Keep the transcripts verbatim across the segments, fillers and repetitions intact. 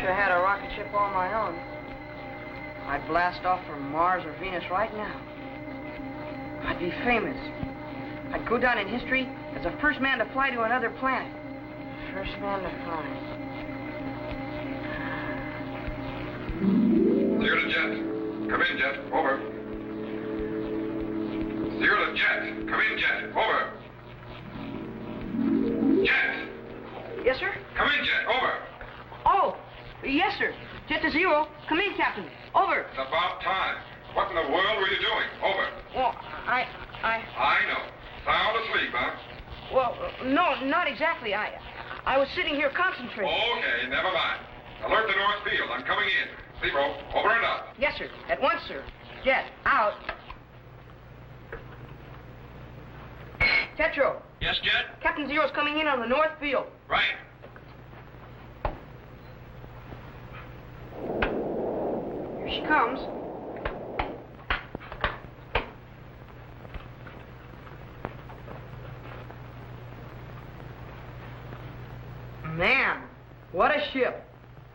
wish I had a rocket ship all my own. I'd blast off for Mars or Venus right now. I'd be famous. I'd go down in history as the first man to fly to another planet. First man to fly. Zero to Jet. Come in, Jet. Over. Zero to Jet. Come in, Jet. Over. Jet. Yes, sir? Come in, Jet. Over. Oh, yes, sir. Jet to Zero. Come in, Captain. Over. It's about time. What in the world were you doing? Over. Well, I... I... I know. Sound asleep, huh? Well, no, not exactly. I... I was sitting here concentrating. Okay, never mind. Alert the North Field. I'm coming in. Zero. Over and up. Yes, sir. At once, sir. Jet, out. Tetro. Yes, Jet? Captain Zero's coming in on the North Field. Right. Here she comes. Man, what a ship.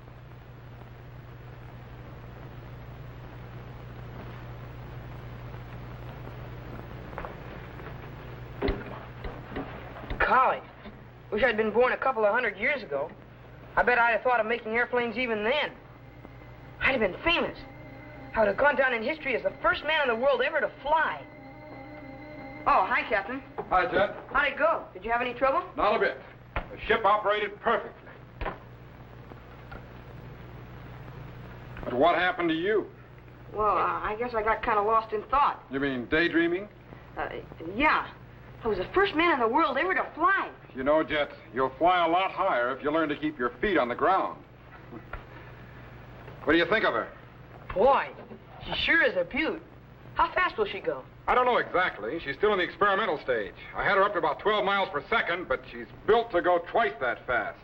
Golly, wish I'd been born a couple of hundred years ago. I bet I'd have thought of making airplanes even then. I'd have been famous. I would have gone down in history as the first man in the world ever to fly. Oh, hi, Captain. Hi, Jet. How'd it go? Did you have any trouble? Not a bit. The ship operated perfectly. But what happened to you? Well, uh, I guess I got kind of lost in thought. You mean daydreaming? Uh, yeah. I was the first man in the world ever to fly. You know, Jet, you'll fly a lot higher if you learn to keep your feet on the ground. What do you think of her? Boy, she sure is a beaut. How fast will she go? I don't know exactly. She's still in the experimental stage. I had her up to about twelve miles per second, but she's built to go twice that fast.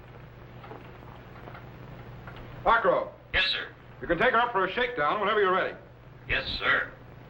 Akro. Yes, sir. You can take her up for a shakedown whenever you're ready. Yes, sir.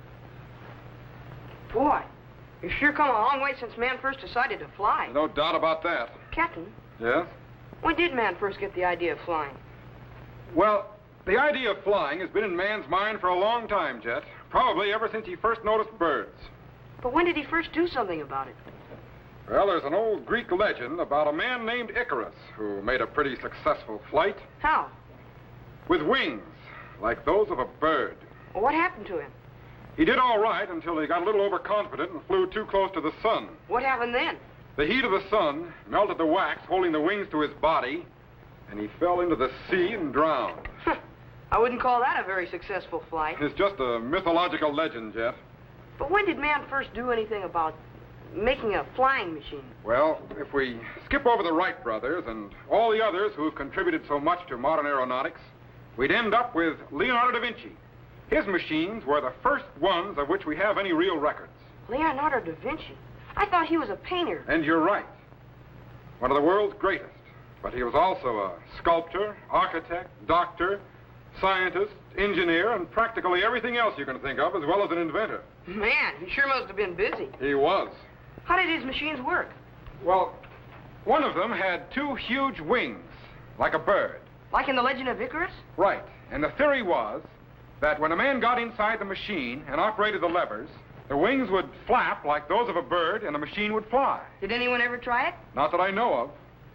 Boy, you've sure come a long way since man first decided to fly. No doubt about that. Captain, Yes? when did man first get the idea of flying? Well, the idea of flying has been in man's mind for a long time, Jet. Probably ever since he first noticed birds. But when did he first do something about it? Well, there's an old Greek legend about a man named Icarus who made a pretty successful flight How? with wings, like those of a bird. Well, what happened to him? He did all right until he got a little overconfident and flew too close to the sun. What happened then? The heat of the sun melted the wax holding the wings to his body, and he fell into the sea and drowned. I wouldn't call that a very successful flight. It's just a mythological legend, Jet. But when did man first do anything about making a flying machine? Well, if we skip over the Wright brothers and all the others who've contributed so much to modern aeronautics, we'd end up with Leonardo da Vinci. His machines were the first ones of which we have any real records. Leonardo da Vinci? I thought he was a painter. And you're right. One of the world's greatest. But he was also a sculptor, architect, doctor, scientist, engineer, and practically everything else you can think of, as well as an inventor. Man, he sure must have been busy. He was. How did his machines work? Well, one of them had two huge wings, like a bird. Like in the Legend of Icarus? Right. And the theory was that when a man got inside the machine and operated the levers, the wings would flap like those of a bird, and the machine would fly. Did anyone ever try it? Not that I know of.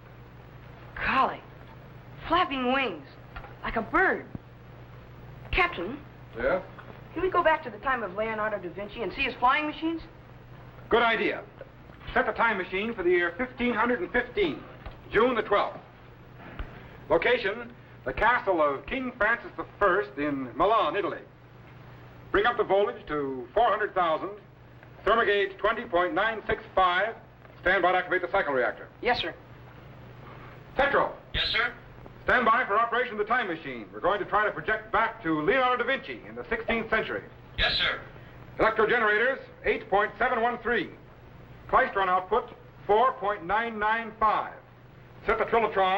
Golly, flapping wings, like a bird. Captain, Yeah? can we go back to the time of Leonardo da Vinci and see his flying machines? Good idea. Set the time machine for the year fifteen fifteen, June the twelfth. Location, the castle of King Francis the First in Milan, Italy. Bring up the voltage to four hundred thousand, thermogauge twenty point nine six five. Stand by to activate the cycle reactor. Yes, sir. Tetro, Yes, sir. stand by for operation of the time machine. We're going to try to project back to Leonardo da Vinci in the sixteenth century. Yes, sir. Electrogenerators, eight point seven one three. Klystron output, four point nine nine five. Set the trilotron